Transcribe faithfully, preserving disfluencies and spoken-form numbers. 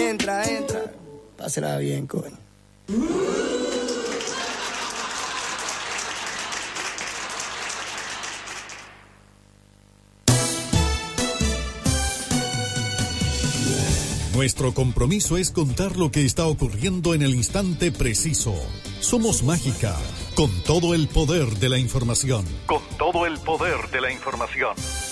entra, entra. Pásela bien, coño. Nuestro compromiso es contar lo que está ocurriendo en el instante preciso. Somos Mágica, con todo el poder de la información. Con todo el poder de la información.